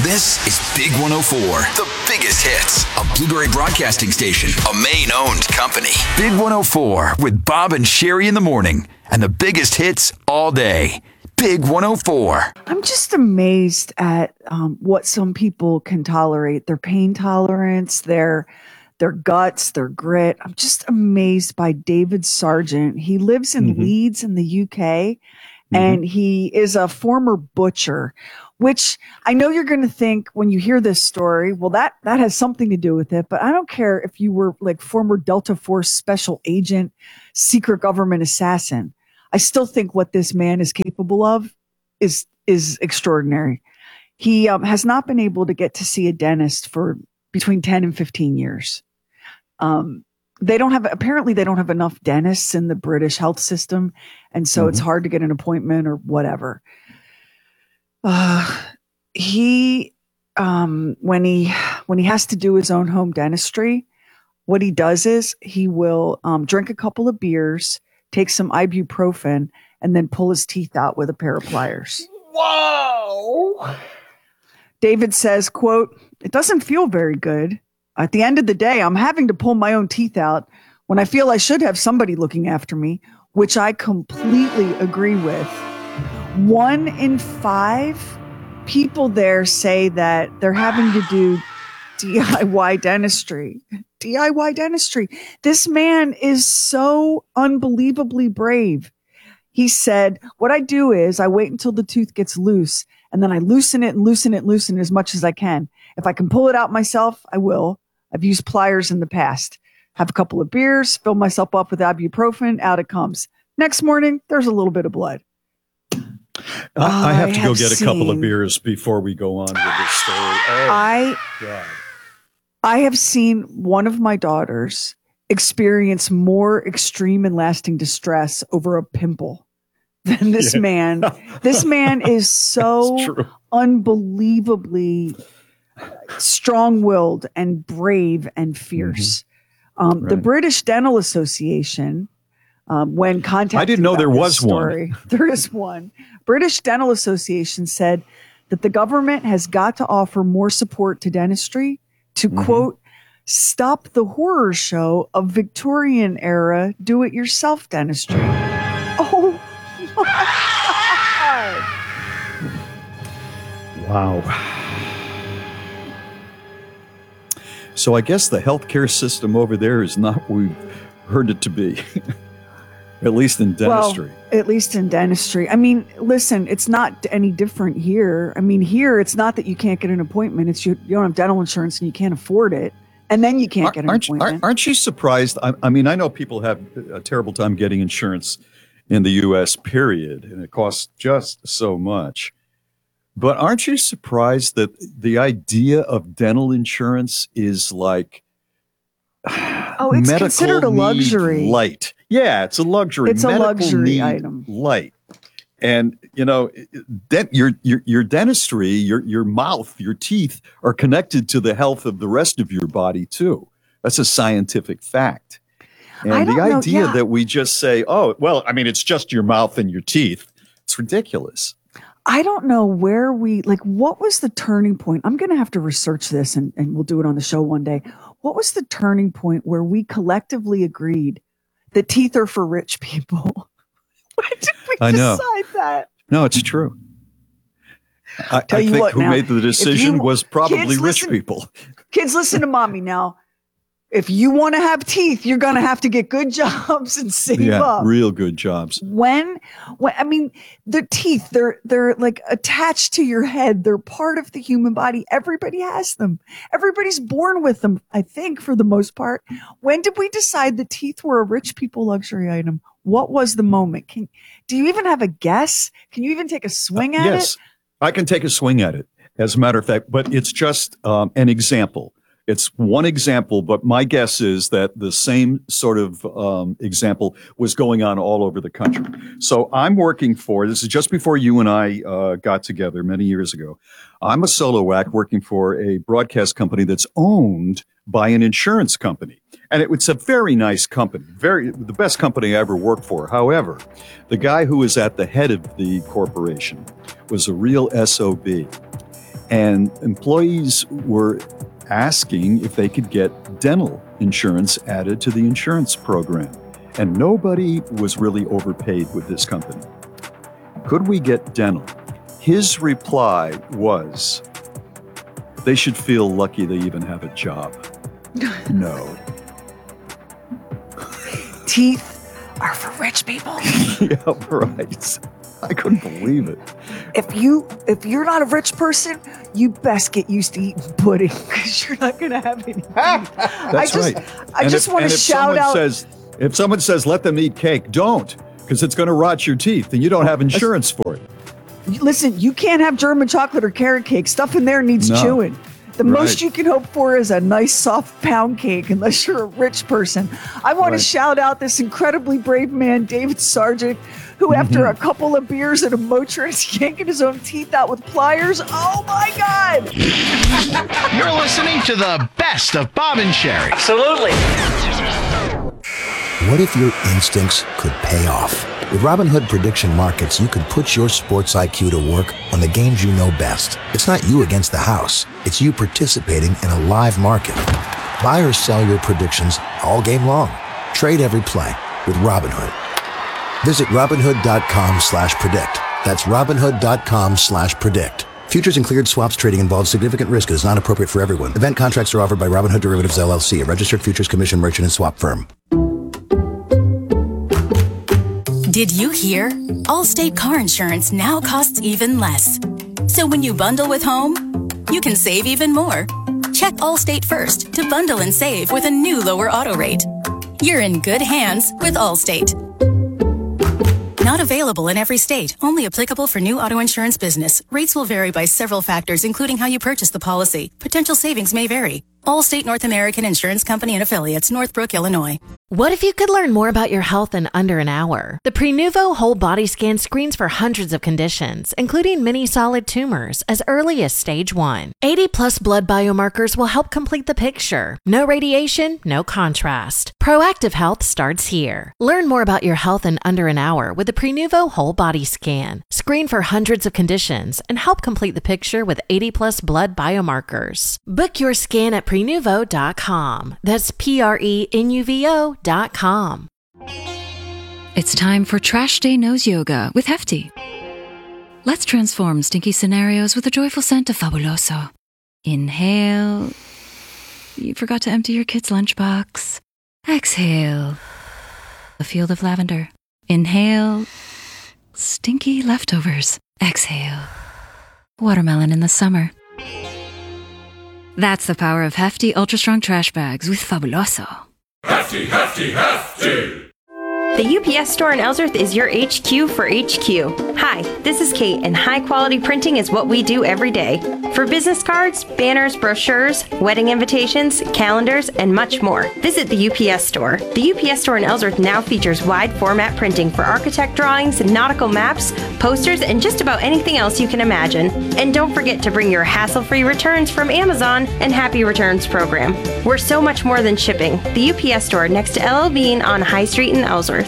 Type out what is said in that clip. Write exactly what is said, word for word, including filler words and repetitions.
This is Big one oh four, the biggest hits, a Blueberry Broadcasting station, a Maine-owned company. Big one oh four with Bob and Sherry in the morning, and the biggest hits all day. Big one oh four. I'm just amazed at um, what some people can tolerate. Their pain tolerance, their their guts, their grit. I'm just amazed by David Sargent. He lives in mm-hmm. Leeds in the U K, mm-hmm. and he is a former butcher, which I know you're going to think when you hear this story, well, that, that has something to do with it. But I don't care if you were like former Delta Force special agent, secret government assassin. I still think what this man is capable of is is extraordinary. He um, has not been able to get to see a dentist for between ten and fifteen years. Um, they don't have, apparently they don't have enough dentists in the British health system. And so mm-hmm. it's hard to get an appointment or whatever. Uh, he, um, when he, when he has to do his own home dentistry, what he does is he will um, drink a couple of beers, take some ibuprofen, and then pull his teeth out with a pair of pliers. Wow. David says, quote, "It doesn't feel very good. At the end of the day, I'm having to pull my own teeth out when I feel I should have somebody looking after me," which I completely agree with. One in five people there say that they're having to do D I Y dentistry. D I Y dentistry. This man is so unbelievably brave. He said, "What I do is I wait until the tooth gets loose, and then I loosen it and loosen it and loosen it as much as I can. If I can pull it out myself, I will. I've used pliers in the past. Have a couple of beers, fill myself up with ibuprofen, out it comes. Next morning, there's a little bit of blood." I, I have to I go have get a seen, couple of beers before we go on with this story. Oh, I, God. I have seen one of my daughters experience more extreme and lasting distress over a pimple than this yeah. man. This man is so unbelievably strong-willed and brave and fierce. Mm-hmm. Um, right. The British Dental Association, um, when contacted, I didn't know there was story, one. There is one. British Dental Association said that the government has got to offer more support to dentistry to, mm-hmm. quote, "stop the horror show of Victorian era do-it-yourself dentistry." Oh, my God. Wow. So I guess the healthcare system over there is not what we've heard it to be, at least in dentistry. Well, at least in dentistry. I mean, listen, it's not any different here. I mean, here, it's not that you can't get an appointment. It's you, you don't have dental insurance and you can't afford it. And then you can't aren't, get an aren't, appointment. Aren't you surprised? I, I mean, I know people have a terrible time getting insurance in the U S, period, and it costs just so much. But aren't you surprised that the idea of dental insurance is like oh, it's considered a luxury. Light. Yeah, it's a luxury. It's medical a luxury item. Light. And, you know, dent, your, your your dentistry, your your mouth, your teeth are connected to the health of the rest of your body, too. That's a scientific fact. And the know, idea yeah. that we just say, oh, well, I mean, it's just your mouth and your teeth, it's ridiculous. I don't know where we, like, what was the turning point? I'm going to have to research this and, and we'll do it on the show one day. What was the turning point where we collectively agreed that teeth are for rich people? When did we I know. decide that? No, it's true. I, Tell I you think what, who now, made the decision you, was probably rich listen, people. Kids, listen to mommy now. If you want to have teeth, you're going to have to get good jobs and save yeah, up. Real good jobs. When, when, I mean, the teeth, they're, they're like attached to your head. They're part of the human body. Everybody has them. Everybody's born with them, I think, for the most part. When did we decide that teeth were a rich people luxury item? What was the moment? Can, do you even have a guess? Can you even take a swing at uh, yes, it? Yes, I can take a swing at it, as a matter of fact, but it's just um, an example. It's one example, but my guess is that the same sort of um, example was going on all over the country. So I'm working for, this is just before you and I uh, got together many years ago. I'm a solo act working for a broadcast company that's owned by an insurance company. And it, it's a very nice company, very the best company I ever worked for. However, the guy who was at the head of the corporation was a real S O B. And employees were asking if they could get dental insurance added to the insurance program. And nobody was really overpaid with this company. Could we get dental? His reply was, they should feel lucky they even have a job. No. Teeth are for rich people. Yeah, right. I couldn't believe it. If you if you're not a rich person, you best get used to eating pudding because you're not going to have any teeth. That's I just, right. I and just if, want and to if shout out. Says, if someone says, let them eat cake, don't, because it's going to rot your teeth and you don't have insurance for it. Listen, you can't have German chocolate or carrot cake. Stuff in there needs No. chewing. The Right. most you can hope for is a nice soft pound cake, unless you're a rich person. I want Right. to shout out this incredibly brave man, David Sargent, who Mm-hmm. after a couple of beers and a Motrin, yanking his own teeth out with pliers. Oh my God! You're listening to the best of Bob and Sherry. Absolutely. What if your instincts could pay off? With Robinhood Prediction Markets, you could put your sports I Q to work on the games you know best. It's not you against the house. It's you participating in a live market. Buy or sell your predictions all game long. Trade every play with Robinhood. Visit Robinhood.com slash predict. That's Robinhood.com slash predict. Futures and cleared swaps trading involves significant risk and is not appropriate for everyone. Event contracts are offered by Robinhood Derivatives, L L C, a registered futures commission merchant and swap firm. Did you hear? Allstate car insurance now costs even less. So when you bundle with home, you can save even more. Check Allstate first to bundle and save with a new lower auto rate. You're in good hands with Allstate. Not available in every state. Only applicable for new auto insurance business. Rates will vary by several factors, including how you purchase the policy. Potential savings may vary. Allstate North American Insurance Company and Affiliates, Northbrook, Illinois. What if you could learn more about your health in under an hour? The Prenuvo Whole Body Scan screens for hundreds of conditions, including many solid tumors, as early as stage one. eighty plus blood biomarkers will help complete the picture. No radiation, no contrast. Proactive health starts here. Learn more about your health in under an hour with the Prenuvo Whole Body Scan. Screen for hundreds of conditions and help complete the picture with eighty plus blood biomarkers. Book your scan at prenuvo dot com. That's P R E N U V O dot com. It's time for Trash Day Nose Yoga with Hefty. Let's transform stinky scenarios with a joyful scent of Fabuloso. Inhale. You forgot to empty your kid's lunchbox. Exhale. A field of lavender. Inhale. Stinky leftovers. Exhale. Watermelon in the summer. That's the power of Hefty Ultra Strong Trash Bags with Fabuloso. Hefty, hefty, hefty! The U P S store in Ellsworth is your H Q for H Q. Hi, this is Kate, and high-quality printing is what we do every day. For business cards, banners, brochures, wedding invitations, calendars, and much more, visit the U P S store. The U P S store in Ellsworth now features wide-format printing for architect drawings, nautical maps, posters, and just about anything else you can imagine. And don't forget to bring your hassle-free returns from Amazon and Happy Returns program. We're so much more than shipping. The U P S store next to L L Bean on High Street in Ellsworth.